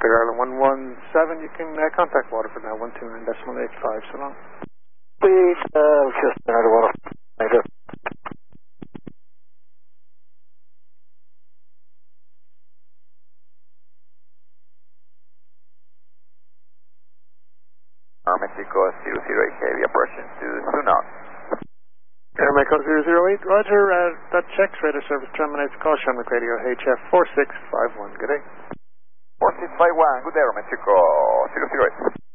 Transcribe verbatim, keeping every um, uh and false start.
Big Island one one seven, you can uh, contact Waterford now, one two nine decimal eight five, so long. Please, uh, just another Waterford. Thank you. Mexico zero zero eight heavy approaching to Sunon. Air Mexico zero zero eight, roger, uh, that checks, radar service terminates, call Shamrock Radio H F four six five one, good day. four six five one, good day, Mexico zero zero eight.